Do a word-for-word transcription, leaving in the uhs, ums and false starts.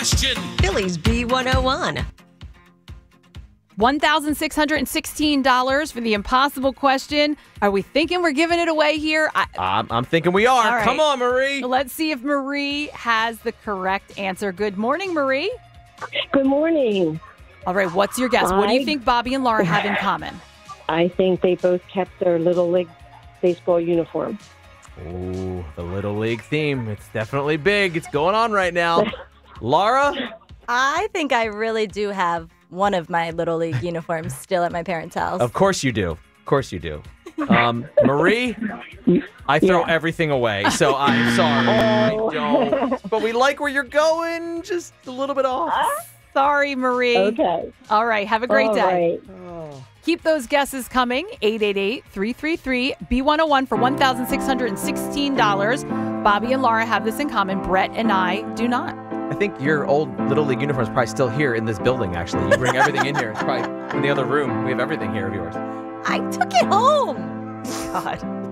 Question. Phillies B one oh one. one thousand six hundred sixteen dollars for the impossible question. Are we thinking we're giving it away here? I, I'm, I'm thinking we are. All right. Come on, Marie. Let's see if Marie has the correct answer. Good morning, Marie. Good morning. All right, what's your guess? What do you I- think Bobby and Laura have in common? I think they both kept their Little League baseball uniform. Ooh, the Little League theme. It's definitely big. It's going on right now. Laura? I think I really do have one of my Little League uniforms still at my parents' house. Of course you do. Of course you do. Um, Marie? I throw Yeah. everything away, so I'm sorry. I don't. But we like where you're going. Just a little bit off. Sorry, Marie. Okay. All right, have a great All day. right. Keep those guesses coming. eight eight eight, three three three, B one oh one for one thousand six hundred sixteen dollars. Bobby and Laura have this in common. Brett and I do not. I think your old Little League uniform is probably still here in this building, actually. You bring everything in here. It's probably in the other room. We have everything here of yours. I took it home. God.